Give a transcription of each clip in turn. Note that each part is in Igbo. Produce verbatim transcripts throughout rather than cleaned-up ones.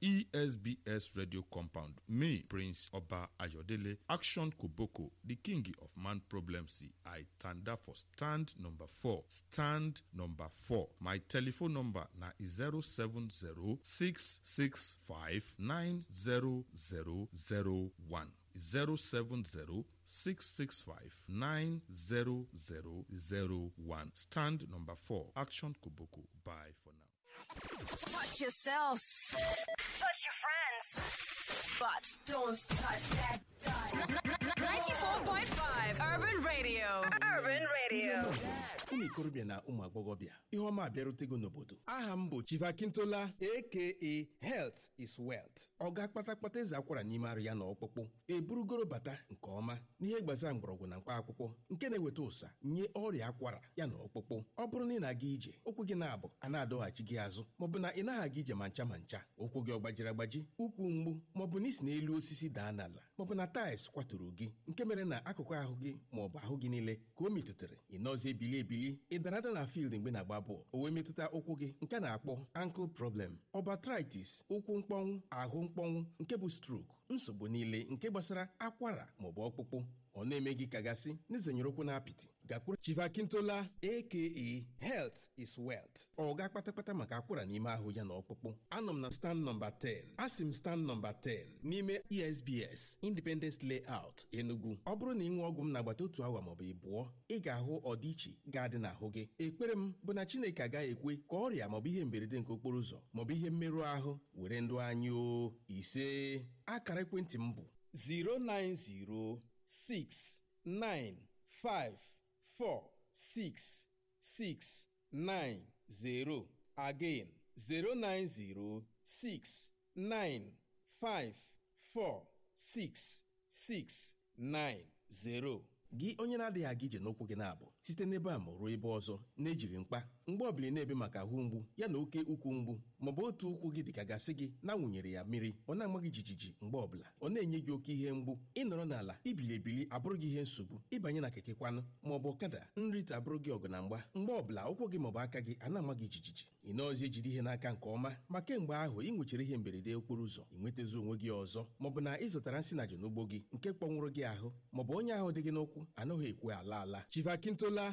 E S B S Radio Compound. Me, Prince Oba Ayodele, Action Koboko, the king of man problems. I tanda for stand number four. Stand number four. My telephone number na zero seven zero six six five nine zero zero zero one. zero seven zero six six five nine zero zero zero one. Stand number four. Action Koboko. Bye for now. Touch yourselves. Touch your friends. But don't touch that dial. ninety-four point five Urban Radio. Urban Radio. Ụmụ ikorobịa na ụmụ agbọghọbịa ihe ọma abịarutego n'obodo. Aha m bụ Chivakintola aka Health is Wealth. Ọ ga-akpata kpata eze akwara n'ime arụ ya na ọkpụkpụ. Eburugoro bata nke ọma n'ihe gbasara mgbọrọgwụ na mkpa akwụkwọ nke na-eweta ụsa nye ọrịa akwara ya na ọkpụkpụ. Ọ bụrụ na ị na-aga ije ụkwụ gị na-abụ a na-adọghachi gị azụ maọbụ na ị naghị aga ije ma ncha ma ncha, ụkwụ gị ọ gbajiri agbaji, ụkwụ mgbu maọbụ na isi n'elu osisi daa n'ala maọbụ na taịls kwaturu gị nke mere na akụkụ ahụ gị maọbụ ahụ gị niile ka o metụtara ị nọzie ebili ebili ị dara ada na field mgbe na-agba bọọlụ o wee metụta ụkwụ gị nke na-akpọ ankle problem, arthritis, ụkwụ mkpọnwụ, ahụ mkpọnwụ nke bụ stroke, nsogbu niile nke gbasara akwara maọbụ ọkpụkpụ ọ na-eme gị kagasị n'izenyere ụkwụ na apịtị gakwuru Chivakintola aka Health is Wealth. Ọ ga-akpatakpata maka akwara n'ime ahụ ya na ọkpụkpụ. Anọ m na stand number ten. Asị m stand number ten n'ime E S B S Independence Layout Enugu. Ọ bụrụ na ị ṅụọ ọgwụ m n'agbata otu awa maọbụ ịbụọ ị ga-ahụ ọdịiche ga-adị n'ahụ gị. Ekpere m bụ na Chineke agaghị ekwe ka ọrịa maọbụ ihe mberede nke okporo ụzọ maọbụ ihe mmerụ ahụ were ndụ anyị o. Ise akara ekwentị m bụ zero nine zero six nine five four six six nine zero. Again zero nine zero six nine five four six six nine zero. Gị onye na-adịghị aga ije n'ụkwụ gị na-abụ site n'ebe a ma ruo ebe ọzọ na-ejiri mkpa mgbe ọbụla na-ebe maka ahụ mgbu ya na oke ukwu mgbu maọbụ otu ụkwụ gị dịka gasị gị na-awụnyere ya mmiri ọ na-ama gị jijiji mgbe ọbụla ọ na-enye gị oke ihe mgbu ịnọrọ n'ala ibili ebili abụrụ gị ihe nsogbu ịbanye na keke kwanụ maọbụ ọkada nrite abụrụ gị ọgụ na mgba mgbe ọbụla ụkwụ gị maọbụ aka gị a na-ama gị jijiji ị nọọzi ejide ihe n'aka nke ọma ma kemgbe ahụ ị nwechara ihe mberede okporo ụzọ ị nwetazi onwe gị ọzọ maọbụ na ị zụtara nsị na ji n'ugbo gị nke kpọnwụrụ gị ahụ maọbụ onye ahụ dị gị n'ụkwụ anaghị ekwe ala ala. Chivakintola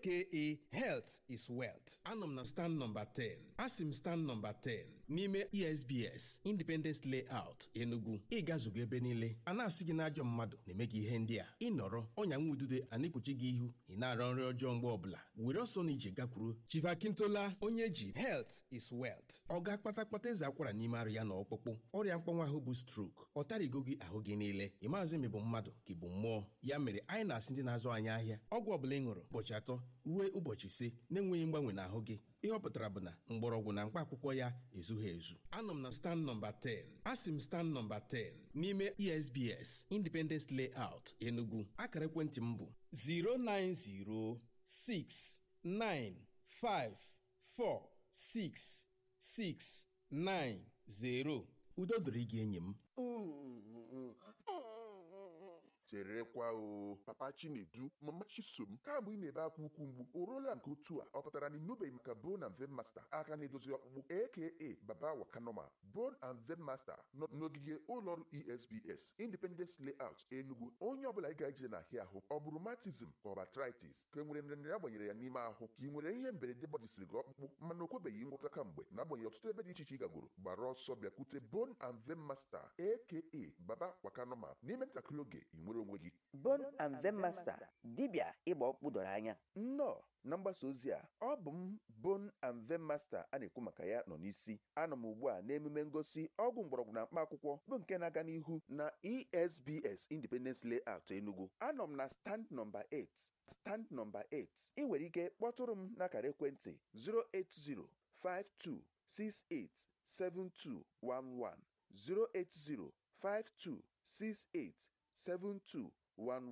aka Health is Wealth. Anọ m na stand number ten. Asị m stand number ten n'ime E S B S Independence Layout Enugu. Ị gazugo ebe niile a na-asị gị n'ajọ mmadụ na-eme gị ihe ndị a ịnọrọ ọnya nwa udude a na-ekpuchi gị ihu ị na-arọ nri ọjọọ mgbe ọbụla were ọsọ na ije gakwuru Chivakintola onye ji Health is Wealth. Ọ ga-akpata kpata eze akwara n'ime arụ ya na ọkpụkpụ ọrịa mkpọnwụ ahụ bụ stroke ọ tarigo gị ahụ gị niile ị maazị ma ị bụ mmadụ ka ị bụ mmụọ ya mere anyị na-asị ndị na-azụ anyị ahịa ọgwụ ọbụla ị ṅụrụ ụbọchị atọ ruo ụbọchị ise na-enweghị mgbanwe n'ahụ gị ihe ọ pụtara bụ na mgbọrọgwụ na mkpa akwụkwọ ya ezughị ezu. Anọ m na stand number ten. Asị m stand number ten n'ime E S B S Independence Layout Enugu. Akara ekwentị m bụ zero nine zero six nine five four six six nine zero. Udo dịrị gị enyi m. cherekwa o papa Chinedu mama Chisom kamgbe ị na-ebe akwa ukwu mgbu o ruola nke otu a ọ pụtara na ịnụbeghị maka Bone and Vein Master aka na-edozi ọkpụkpụ aka Baba Wakanoma. Bone and Vein Master nọ n'ogige ụlọọrụ E S B S Independence Layout Enugu. Onye ọbụla ị ga-ejide na ahịa ahụ ọ bụ rheumatism ka ọ bụ arthritis ka e nwere nrịanrịa agbanyere ya n'ime ahụ ka ị nwere ihe mberede gbajisiri gị ọkpụkpụ mana o kwebeghị ngwọta kamgbe na-agbanyeghị ọtụtụ ebe dị iche iche ị gagoro gbara ọsọ bịakwute Bone and Vein Master aka Baba Wakanoma n'ime ntakịrị oge ị nwere onwe gị. Bone and Vein Master dibịa ịgba ọkpụkpụ doro anya. Nnọọ na mgbasa ozi a ọ bụ m Bone and Vein Master a na-ekwu maka ya nọ n'isi. Anọ m ugbu a n'emume ngosi ọgwụ mgbọrọgwụ na mkpa akwụkwọ bụ nke na-aga n'ihu na E S B S Independence Layout Enugu. Anọ m na stand number eight. Stand number eight. Ị nwere ike kpọtụrụ m n'akara ekwentị zero eight zero five two six eight seven two one one zero eight zero five two six eight seven two one one.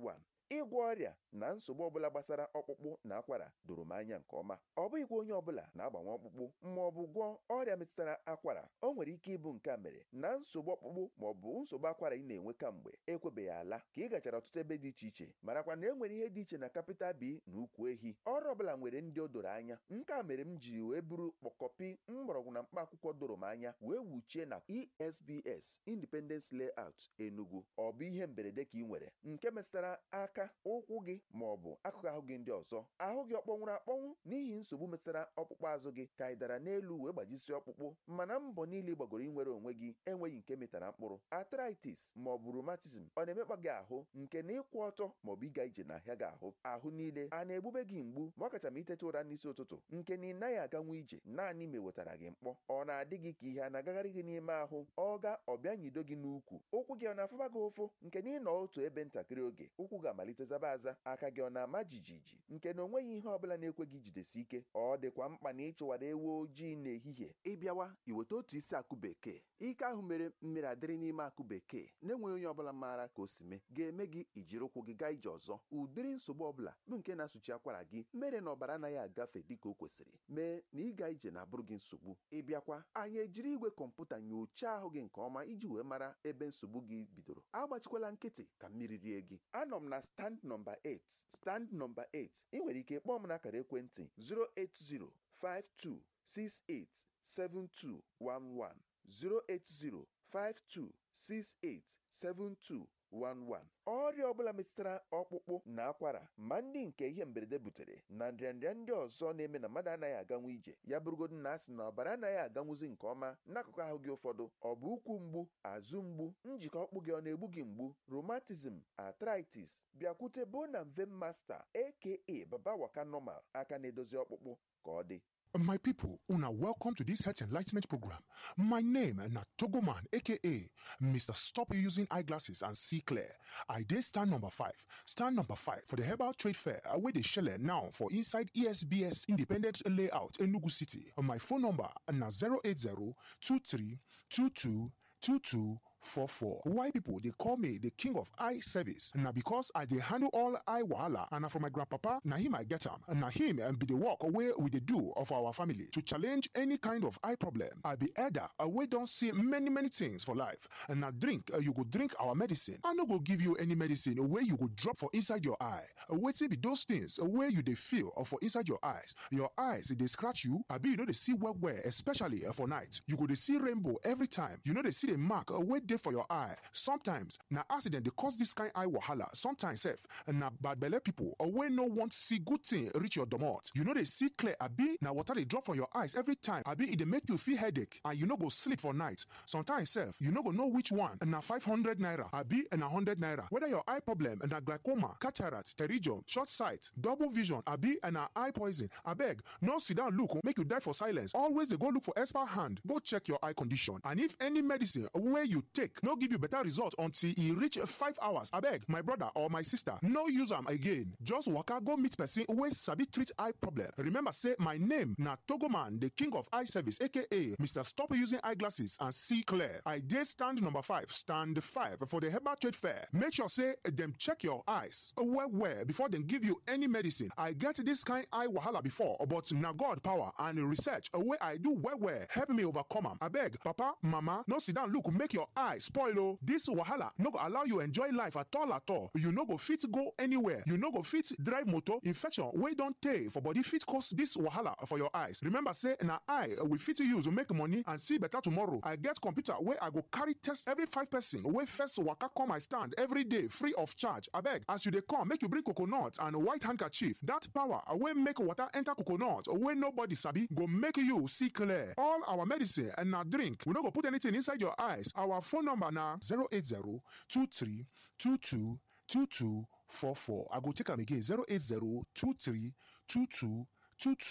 ịgwọ ọrịa na nsogbu ọbụla gbasara ọkpụkpụ na akwara doro m anya nke ọma. Ọ bụghịkwa onye ọbụla na-agbanwe ọkpụkpụ ma ọ bụ gwọọ ọrịa metụtara akwara. O nwere ike ịbụ nke a mere na nsogbu ọkpụkpụ ma ọ bụ nsogbu akwara ị na-enwe kamgbe ekwebeghị ala ka ị gachara ọtụtụ ebe dị iche iche, marakwa na e nwere ihe dị iche na capital B na ukwu ehi. Ọrụ ọbụla nwere ndị o doro anya. Nke a mere m ji wee buru kpọkọpi mgbọrọgwụ na mkpa akwụkwọ doro m anya wee wuchie na E S B S Independence Layout Enugu. Ọ bụ ihe mberede ka ị nwere nke metụtara aka, ụkwụ gị ma ọ bụ akụkụ ahụ gị ndị ọzọ. Ahụ gị ọkpọnwụrụ akpọnwụ n'ihi nsogbu metụtara ọkpụkpụ azụ gị ka ị dara n'elu wee gbajisi ọkpụkpụ, mana mbọ niile gbagoro inwere onwe gị enweghị nke metara mkpụrụ. Arthritis ma ọ bụ rheumatism ọ na-emekpa gị ahụ nke na ịkwụ ọtọ ma ọ bụ ịga ije n'ahịa gị ahụ. Ahụ niile a na-egbube gị mgbu ma ọ kacha ma iteta ụra n'isi ụtụtụ nke na ị naghị aganwu ije naanị ma ewetara gị mkpọ. Ọ na-adị gị ka ihe a na-agagharị gị n'ime ahụ. Ọ ga ọbịa nyido gị n'ukwu. Ụkwụ gị ọ na-afụba gị ụfụ nke na ịnọ otu ebe ntakịrị oge ụkwụ ga-amalite zaba aza. Aka gị ọ na-ama jijiji nke na onweghị ihe ọbụla na-ekwe gị jidesi ike. Ọ dịkwa mkpa na ịchụwara ewu ojii n'ehihie. Ịbịawa iweta otu isi akụ bekee. Ike ahụ mere mmiri adịrị n'ime akụ bekee na-enweghị onye ọbụla maara ka o si mee ga-eme gị ijiri ụkwụ gị gaa ije ọzọ. Ụdịrị nsogbu ọbụla bụ nke na-asụchi akwara gị mere na ọbara anaghị agafe dịka o kwesịrị, mee na ịga ije na-abụrụ gị nsogbu. Ịbịakwa anyị ejiri igwe kọmputa nyochaa ahụ gị nke ọma iji wee mara ebe nsogbu gị bidoro. Agbachikwala nkịtị ka mmiri rie gị. Anọ m na stand nọmba eight. Stand nọmba eight. Ị nwere ike kpọọ m n'akara ekwentị zero eight zero five two six eight seven two one one zero eight zero five two six eight seven two one one. Ọrịa ọbụla metụtara ọkpụkpụ na akwara ma ndị nke ihe mberede butere na nrịanrịa ndị ọzọ na-eme na mmadụ anaghị aganwu ije, ya bụrụgodu na asị na ọbara anaghị aganwuzi nke ọma n'akụkụ ahụ gị ụfọdụ. Ọ bụ ụkwụ mgbu, azụ mgbu, njikọ ọkpụ gị ọ na-egbu gị mgbu, rheumatism, arthritis, bịakwute Bone and Vein Master aka Baba Waka Normal, aka na-edozi ọkpụkpụ ka ọ dị. My people, una welcome to this health enlightenment program. My name na Togoman, aka Mister Stop Using Eyeglasses and See Clear. I dey stand number five. Stand number five for the Herbal Trade Fair wey dey shele now for inside E S B S Independent Layout, Enugu City. My phone number na zero eight zero two three two two two two four four. Why people they call me the king of eye service? Now because I dey handle all eye wahala, and na from my grandpapa, na him I get am. And na him and be the work away with the do of our family to challenge any kind of eye problem. I be elder, we don't see many many things for life. And now drink, uh, you go drink our medicine. I no go give you any medicine where you go drop for inside your eye. Wetin be those things where you dey feel or for inside your eyes? Your eyes they scratch you. I be you know they see well well, especially uh, for night. You go they see rainbow every time. You know they see the mark uh, where they for your eye. Sometimes na accident they cause this kind eye wahala. Sometimes self na bad belle people or when no want see good thing reach your domot. You know they see clear. Abi na water they drop for your eyes every time. Abi it they make you feel headache and you no go sleep for night. Sometimes self you no go know which one. Na five hundred naira. Abi and a hundred naira. Whether your eye problem and a glaucoma, cataract, pterygium, short sight, double vision. Abi and a eye poison. Abeg no sit down look make you die for silence. Always they go look for expert hand. Go check your eye condition. And if any medicine where you take no give you better result until e reach five hours, abeg my brother or my sister no use am again. Just waka go meet person wey sabi treat eye problem. Remember say my name na Togoman, the king of eye service, aka Mister Stop Using Eyeglasses and See Clear. I dey stand number five, stand five for the Herbal Trade Fair. Make sure say dem check your eyes well well before dem give you any medicine. I get this kind eye wahala before, but na God power and research wey I do well well help me overcome am. Abeg papa, mama, no sit down look make your eye spoil. This wahala no go allow you enjoy life at all at all. You no go fit go anywhere. You no go fit drive motor. Infection wey don tey for body fit cause this wahala for your eyes. Remember say na eye we fit use to make money and see better tomorrow. I get computer wey I go carry test every five person wey first waka come my stand every day free of charge. Abeg as you dey come make you bring coconut and white handkerchief. That power wey make water enter coconut wey nobody sabi go make you see clear. All our medicine and na drink. We no go put anything inside your eyes. Our phone number na zero eight zero two three two two two two four four. I go take am again zero eight zero two three two two two two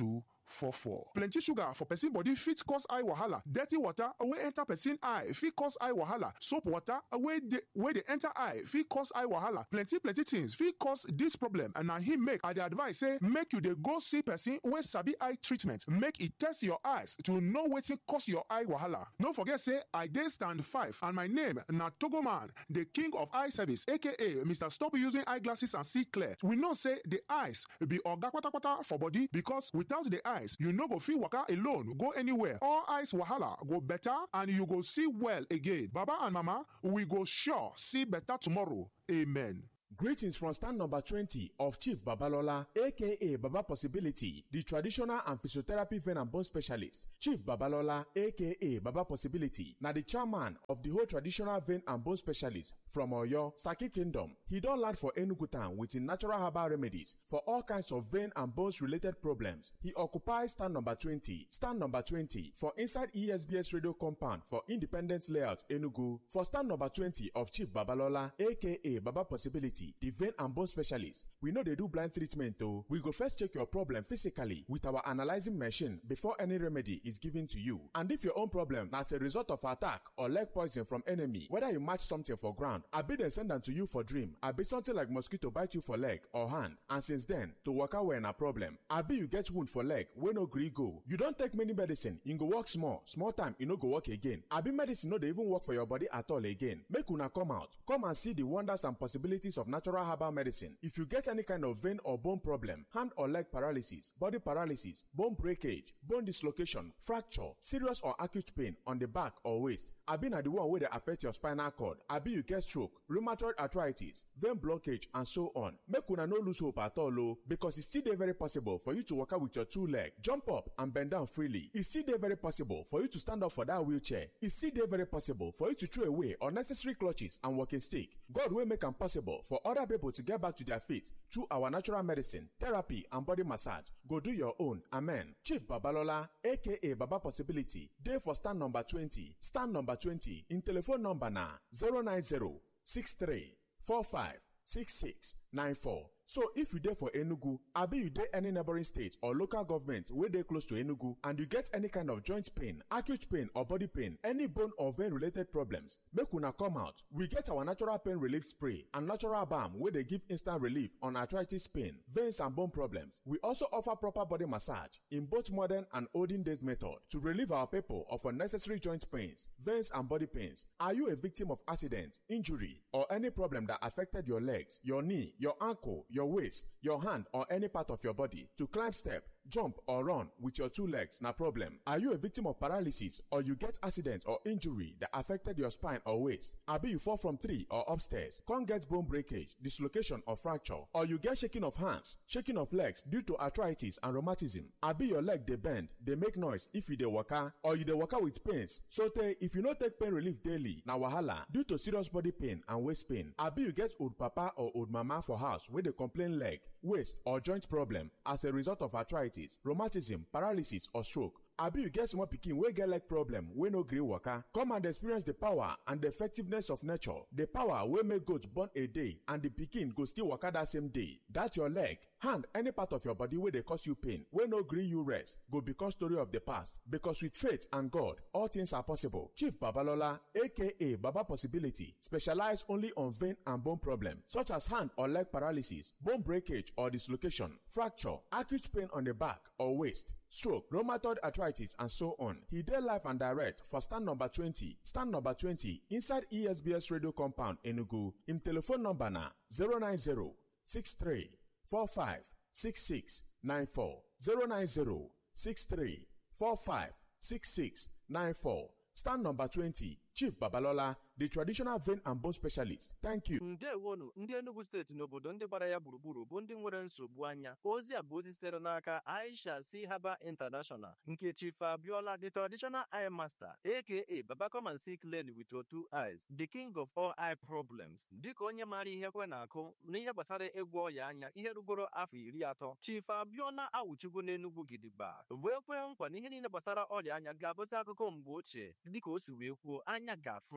four four. Plenty sugar for person body fit cause eye wahala. Dirty water wey enter person eye fit cause eye wahala. Soap water wey dey wey dey enter eye fit cause eye wahala. Plenty plenty things fit cause this problem, and na him make I dey advise say make you dey go see person wey sabi eye treatment, make e test your eyes to know wetin cause your eye wahala. No forget say I dey stand five and my name na Togoman, the king of eye service, aka Mister Stop Using Eyeglasses and See Clear. We know say the eyes be oga kpatakpata for body, because without the eyes you no go fit waka alone go anywhere. All eyes wahala go better and you go see well again. Baba and mama, we go sure see better tomorrow. Amen. Greetings from stand number twenty of Chief Babalola, aka Baba Possibility, the traditional and physiotherapy vein and bone specialist. Chief Babalola, aka Baba Possibility, na the chairman of the whole traditional vein and bone specialist from Oyo, Saki Kingdom. He don land for Enugu town with him natural herbal remedies for all kinds of vein and bones related problems. He occupies stand number twenty, stand number twenty for inside E S B S radio compound for Independence Layout, Enugu. For stand number twenty of Chief Babalola, aka Baba Possibility, the vein and bone specialist, we know they do blind treatment though. We go first check your problem physically with our analyzing machine before any remedy is given to you. And if your own problem as a result of attack or leg poison from enemy, whether you match something for ground, I be then send them to you for dream, I be something like mosquito bite you for leg or hand, and since then to work out when a problem, I be you get wound for leg when no gree go. You don't take many medicine, you go work small, small time you no go work again. I be medicine no they even work for your body at all again. Make una come out, come and see the wonders and possibilities of natural herbal medicine. If you get any kind of vein or bone problem, hand or leg paralysis, body paralysis, bone breakage, bone dislocation, fracture, serious or acute pain on the back or waist, abi na the one wey dey affect your spinal cord, abi you get stroke, rheumatoid arthritis, vein blockage and so on, make una no lose hope at all o, because e still dey very possible for you to waka with your two leg, jump up and bend down freely. E still dey very possible for you to stand up for that wheelchair. E still dey very possible for you to throw away unnecessary clutches and walking stick. God will make am possible for other people to get back to their feet through our natural medicine, therapy and body massage. Go do your own. Amen. Chief Babalola, aka Baba Possibility, dey for stand number twenty, stand number twenty, in telephone number na zero nine zero six three four five six six nine four. So if you dey for Enugu, abi you dey any neighboring state or local government wey dey close to Enugu, and you get any kind of joint pain, acute pain or body pain, any bone or vein related problems, make una come out. We get our natural pain relief spray and natural balm wey dey give instant relief on arthritis pain, veins and bone problems. We also offer proper body massage in both modern and olden days method to relieve our people of unnecessary joint pains, veins and body pains. Are you a victim of accident, injury or any problem that affected your legs, your knee, your ankle, your waist, your hand or any part of your body? To climb step, jump or run with your two legs na problem. Are you a victim of paralysis or you get accident or injury that affected your spine or waist? Abi you fall from tree or upstairs, can't get bone breakage, dislocation or fracture, or you get shaking of hands, shaking of legs due to arthritis and rheumatism? Abi your leg dey bend, dey make noise if you dey waka, or you dey waka with pains, so tey if you no take pain relief daily na wahala due to serious body pain and waist pain. Abi you get old papa or old mama for house wey dey complain leg, waist or joint problem as a result of arthritis, rheumatism, paralysis or stroke. Abi you get small pikin wey get leg problem wey no gree waka? Come and experience the power and the effectiveness of nature. The power wey make goat born a day and the pikin go still waka that same day. That your leg, hand, any part of your body wey dey cause you pain, wey no gree you rest, go become story of the past. Because with faith and God, all things are possible. Chief Babalola, aka Baba Possibility, specialize only on vein and bone problem such as hand or leg paralysis, bone breakage or dislocation, fracture, acute pain on the back or waist, stroke, rheumatoid arthritis and so on. He dey live and direct for stand number twenty, stand number twenty inside E S B S radio compound Enugu. Him telephone number na zero nine zero six three four five six six nine four, zero nine zero six three four five six six nine four. Stand number twenty, Chief Babalola, the traditional vein and bone specialist. Thank you. Ndewonu, ndị Enugu steeti n'obodo ndị gbara ya gburugburu bụ ndị nwere nsogbu anya. Ozi a bụ ozi sitere n'aka Aisha C. Herbal International nke Chief Abiola, the traditional eye master, aka Baba come and see clearly with your two eyes, the king of all eye problems. Dịka onye maara ihe kwe na-akụ n'ihe gbasara ịgwọ ọya anya ihe rugoro afọ iri atọ, Chief Abiola awụchigo n'Enugu gidigba wee kwee nkwa na ihe niile gbasara ọrịa anya ga-abụzi akụkọ mgbe ochie. Dịka o si wee kwuo, anya ga-afụrịrị.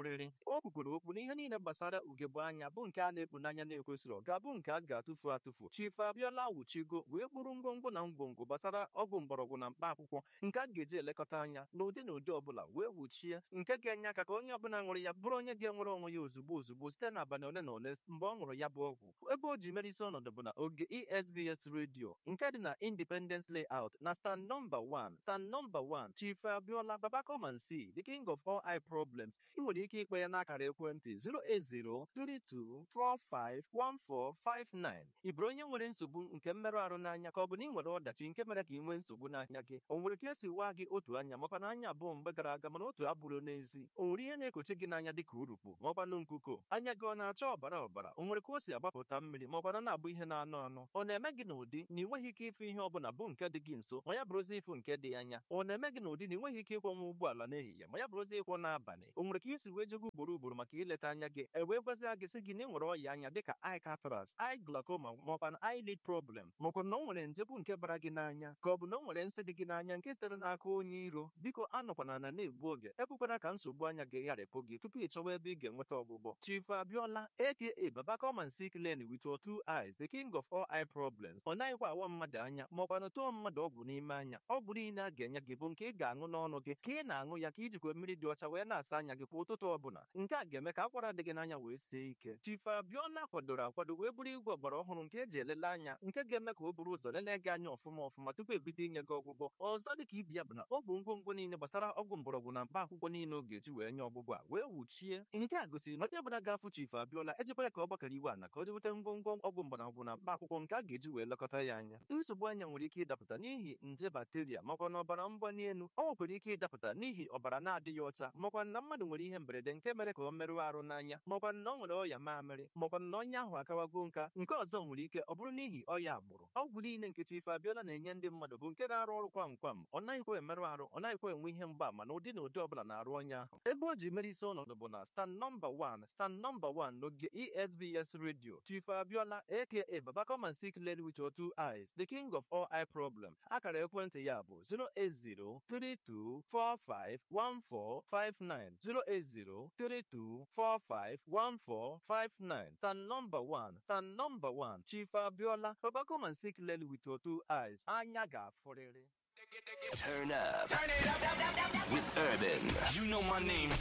o kwukwuru okwu na ihe niile gbasara ugegbe anya bụ nke a na-ekpu n'anya na-ekwesịrị ga-abụ nke a ga-atụfu atụfu. Chief Abiola Awuchigo wee kpụrụ ngwongwo na ngwongwo gbasara ọgwụ mgbọrọgwụ na mkpa akwụkwọ nke a ga-eji elekọta anya n'ụdị na ụdị ọbụla wee wuchie nke ga-enye aka ka onye ọbụla ṅụrụ ya bụrụ onye ga-enwere onwe ya ozugbo ozugbo site n'abalị ole na ole mgbe ọ ṅụrụ ya bụ ọgwụ. Ebe o ji mere isi ọnọdụ bụ na oge E S B S Radio nke dị na Independence Layout na stand nọmba one stand nọmba one. Chief Abiola Baba come and see the king of all eye problems. Ị nwere ike ikpe ya n'akara ekwentị zero eight zero three two four five one four five nine. Ị bụrụ onye nwere nsogbu nke mmerụ ahụ n'anya ka ọ bụ na ị nwere ọdachi nke mere ka ị nwee nsogbu n'anya gị, o nwere ka esi waa gị otu anya makwa na anya abụọ mgbe gara aga mana otu abụrụ n'ezi, o nwere ihe na-ekochi gị n'anya dịka urukpu maọkwanụ nkuko, anya gị ọ na-acha ọbara ọbara, o nwere ka o si agbapụta mmiri maọkwana na-abụ ihe na-anụ anụ, ọ na-eme gị n'ụdị na ị nweghị ike ịfụ ihe ọbụla bụ nke dị gị nso ma ya bụrụzi ịfụ nke dị anya, ọ na-eme gị n'ụdị na ị nweghị ike ịkwọnwa ụgbọala n'ehihie ma ya bụrụzi ịkwọ n'abalị, o nwere ka isi wee jego ugboro ugboro maka ileta anya gị e wee gwazia gị sị gị na ị nwere ọya anya dịka eye cataract, eye glaucoma maọkwa eyelid problem, maọkwa na o nwere nje bụ nke bara gị n'anya ka ọ bụ na o nwere nsị dị gị n'anya nke sitere n'aka onye iro. Biko anọkwana na na-egbu oge, ekwekwana ka nsogbu anya gị gharịpụ gị tupu ị chọwa ebe ị ga-enweta ọgwụgwọ. Chief Abiola aka Baba come and see clearly with your two eyes, the king of all eye problems. Ọ naghịkwa awa mmadụ anya maọkwa na tụọ mmadụ ọgwụ n'ime anya. Ọgwụ niile a ga-enye gị bụ nke ị ga-aṅụ n'ọnụ gị ka ị na-aṅụ ya ka ijikwa mmiri dị ọcha wee na-asa anya gị kwa ụtụtụ ọbụla. Nke a ga-eme ka akwara dị gị n'anya wee sie ike. Chief Abiola kwadoro akwado wee bụrụ igwe ọgbara ọhụrụ nke eji elele anya nke ga-eme ka o buru ụzọ lelee gị anya ọfụma ọfụma tupu ebido inye gị ọgwụgwọ. Ọzọ dịka ibi ya bụ na ọ bụ ngwongwo niile gbasara ọgwụ mgbọrọgwụ na mkpa akwụkwọ niile ọ ga-eji wee nye ọgwụgwọ a wee wuchie. Nke a gosiri na onye ọbụla ga-afụ Chief Abiola ejikwara ka ọ gbakọrọ iwe ana ka o jeweta ngwongwo ọgwụ mgbọrọgwụ na mkpa akwụkwọ nke a ga-eji wee lekọta ya anya. Nsogbu anya nwere ike ịdapụta n'ihi nje bakteria makwa na ọbara mgbali elu, ọ nwekwara ike ịdapụta n'ihi ọbara na-adịghị ọcha makwa na mmadụ nwere ihe mberede nke mere ka ọ merụọ arụ n'anya makwa na ọ nwere ọya mamịrị makwa na onye ahụ akawago nka. Nke ọzọ nwere ike ọ bụrụ n'ihi ọya agbụrụ. Ọgwụ niile nke Chief Abiola na-enye ndị mmadụ bụ nke na-arụ ọrụ kwam kwam, ọ naghịkwa emerụ arụ, ọ naghịkwa enwe ihe mgbaama na ụdị na ụdị ọbụla na-arụ onye ahụ. Ebe o ji mere isi ọnọdụ bụ na stand nọmba one stand nọmba one n'oge E S B S Radio. Chief Abiola aka Baba come and see clearly with your two eyes, the king of all eye problem. Akara ekwentị ya bụ zero eight zero three two four five one four five nine zero eight zero three two four five one four five nine. Stand number one stand number one. Chief Abiola Baba come and see clearly with your two eyes. Anya ga-afụrịrị. Turn up. Turn it up, up, up, up, up. With Urban. You know my name.